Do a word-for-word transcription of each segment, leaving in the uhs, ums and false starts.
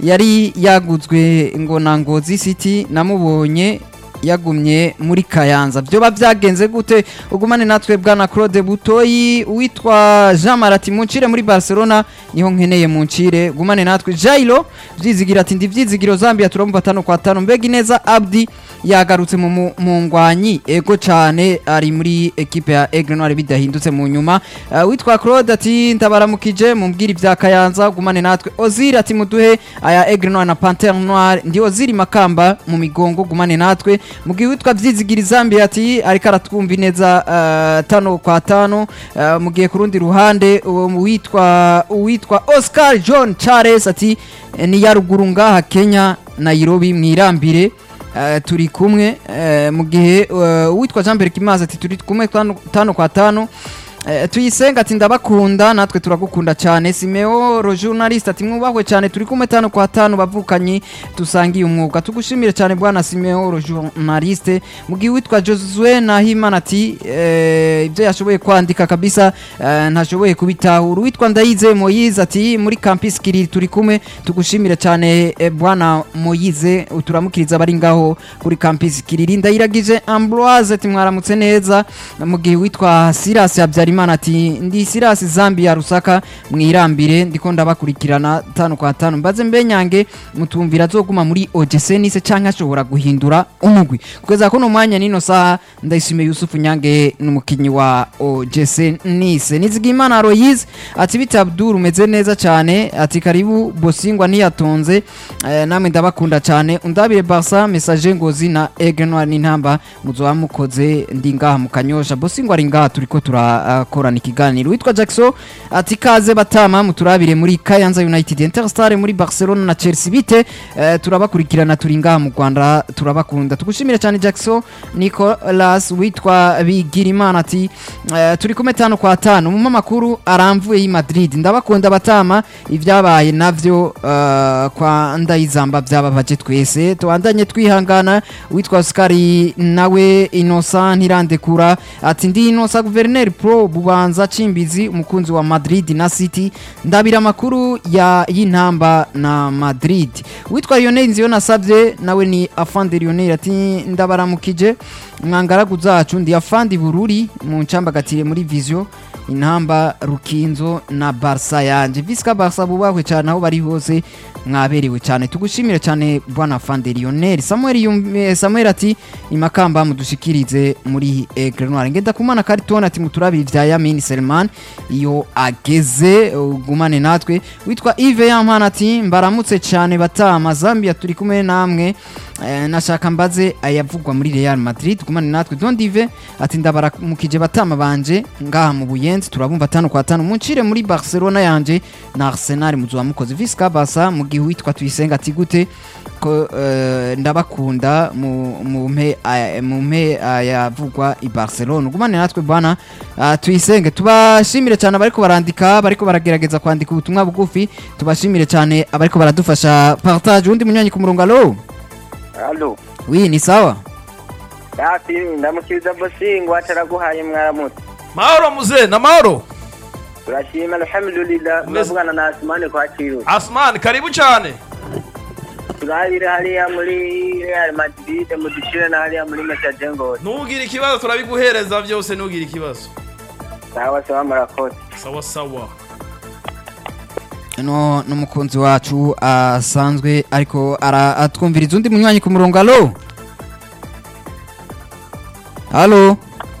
yari yaguzwe ngo na Ngozi City namubonye yagumye muri Kayanza byo bavyagenze gute ugumane natwe bwana Claude Butoyi witwa Jean Marati muncire muri Barcelona niho nkeneye muncire gumane natwe Jairo vyizigira ati ndivyizigiro Zambia turumva tano kwa tano mbega neza Abdi yagarutse mu ngwanyi ego cyane ari muri equipe ya Aigle Noir bidahindutse mu nyuma uh, witwa Claude ati ndabaramukije mumbwira ivya Kayanza gumane natwe Ozir ati muduhe aya Aigle Noir na Panthère Noire ndi Ozir Makamba mu migongo gumane natwe mugihe witwa vyizigira Zambia ati ariko aratwumva neza uh, tano kwa tano uh, mugihe kurundi ruhande uh, witwa witwa Oscar John Charles ati ni yaruguru ngaha Kenya Nairobi mwirambire Uh, turi kumwe uh, mu gihe uh, witwa Jean Pierre Kimaza ati turi kumwe tano kwa tano uh, tuyisenga ati ndabakunda natwe turagukunda cyane Simeo ro journalist ati mwubahwe cyane turi kumwe tano kwa tano bavukanyi tusangiye umwuga tugushimire cyane bwana Simeo ro journalist mu gihe witwa Josue Nahimana ati ibyo uh, yashoboye kwandika kabisa uh, ntashoboye kubitahura witwa Ndayize Moyize ati muri campus Kiriri turi kumwe tugushimire cyane eh, bwana Moyize uturamukiriza bari ngaho kuri campus Kiriri Ndayiragije Ambroise ati mwaramutse neza mu gihe witwa Silas Habyarimana ati ndi Silas Zambia Rusaka mwirambire ndiko ndabakurikirana tano kwa tano mbaze mbenyange mutumvira zoguma muri O G C Nice canke ashobora guhindura umugwi kugeza ko no mwanya nino saha Ndayishimiye Yusufu Nyange n'umukinyi wa O G C Nice Nizigimana Royiz ati bita Abdul umeze neza cyane ati karibu Bosingwa niyatonze eh, namwe ndabakunda cyane undabire Barca message Ngozi na Aigle Noir n'intamba muzoba mukoze ndi ngaha mu Kanyosha Bosingwa ari ngaha turiko turakorana uh, ikiganiro witwa Jackson ati kaze batama muturabire muri Kayanza United Interstar muri Barcelona na Chelsea bite uh, turabakurikirana turi ngaha mu Rwanda turabakunda tugushimire cyane Jackson Nicolas witwa Bigirimana ati uh, turi kumwe tano kwa tano mu makuru aramvuye i Madrid ndabakunda batama ivyabaye navyo uh, kwa Ndayizamba byababaje twese tuandanye twihangana witwa Oscar nawe Innocent ntirandekura ati ndi Innocent Gouverneur Pro Bubanza Chimbizi umukunzi wa Madrid na City ndabira makuru ya y'intamba na Madrid witwa Lionel Nziyo nasavye nawe ni Afande Lionel ati ndabaramukije mwangaragu zacu ndi Afande Bururi mu ncamba gatire muri Vision intamba Rukinzo na Barca yanje Visca Barca bubahwe cyane aho bari hose mwaberewe cyane tugushimire cyane bwana Afande Lionel Samuel yum, Samuel ati imakamba mudushikirize muri Aigle Noir ngenda kumana Carton ati muturabiri vya Yamin Selman iyo ageze gumane natwe witwa Yves Yampana ati mbaramutse cyane batama Zambia turi kumwe namwe eh, nashaka mbaze ayavugwa muri Real Madrid gumane natwe Don Dive ati ndabaramukije batama banje ngaha mu Buyenzi turabumva tano kwa tano muncire muri Barcelona yanje na Arsenal muzoba mukoze Visca Barca mu gihe witwa Tuyisenga ati gute ko uh, ndabakunda mu mumpe mumpe yavugwa i Barcelona gumane natwe bwana uh, Tuyisenge tubashimire cyane abariko barandika bariko baragerageza kwandika ubutumwa bugufi tubashimire cyane abariko baradufasha partage undi munyanyi ku murongo allo allo oui ni sawa Yafi ndamukiriza Bosingwa ataraguhaye mwaramutse Mauro muze na Mauro turashima alhamdulillah mvugana na Asmani kwa Chiru Asmani karibu cyane turabire hariya muri Real Madrid mudishire na hariya muri Metajengo nugira ikibazo turabiguhereza byose nugira ikibazo sawa sawa murakoze sawa sawa no numukunzi wacu asanzwe uh, ariko atwumviriza undi munywanyi ku murongo allo allo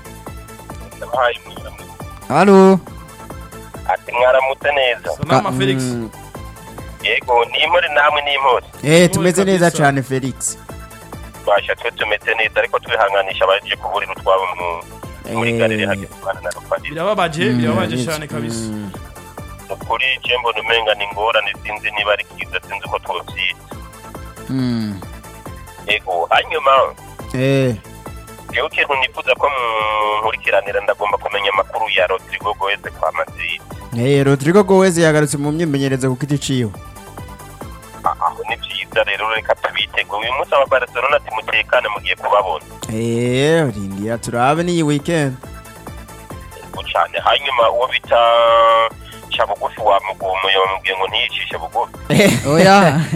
allo ati mwaramutse neza Salama Felix yego ni impore namwe ni impore eh tumeze neza cyane Felix basha twe tumeze neza ariko twihanganisha abaje kuburira utwabo mu muri galere hakizana na Rufadi birababaje birababaje cyane kabisa ukuri cembo numenga ni ngorane sinzi niba ari kiza sinzi ko twovyita mm yego hanyuma eh Yo kintu nifuza ko nkurikiranira ndagomba kumenya amakuru ya Rodrigo Goez kwa Madrid. Eh Rodrigo Goez yagarutse mu myimenyerezo ku kiti ciyo. Aho ni byiza rero reka tubitego uyu munsi wa Barcelona timutekane mugiye kubabona. Eh rindiya turabe ni weekend. Ucane hanyuma uwo bita Chabugufi wa mugumo yo mubwiye ngo ntiyicishe bugufi. Oya